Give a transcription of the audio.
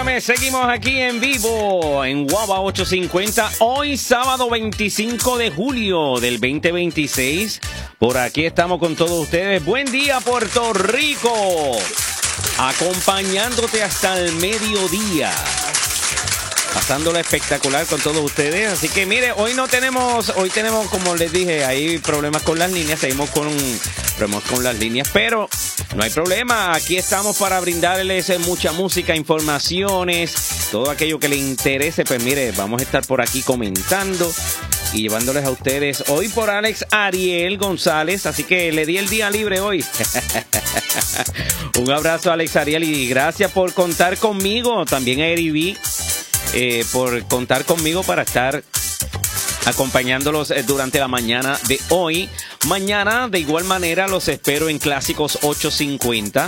Óyeme, seguimos aquí en vivo en Guava 850. Hoy sábado 25 de julio del 2026. Por aquí estamos con todos ustedes. Buen día, Puerto Rico. Acompañándote hasta el mediodía. Pasándola espectacular con todos ustedes. Así que mire, hoy tenemos, como les dije, hay problemas con las líneas. Seguimos con problemas con las líneas, pero no hay problema. Aquí estamos para brindarles mucha música, informaciones, todo aquello que les interese. Pues mire, vamos a estar por aquí comentando y llevándoles a ustedes hoy por Alex Ariel González. Así que le di el día libre hoy. Un abrazo a Alex Ariel y gracias por contar conmigo. También a Eri B. Por contar conmigo para estar acompañándolos durante la mañana de hoy. Mañana, de igual manera, los espero en Clásicos 850.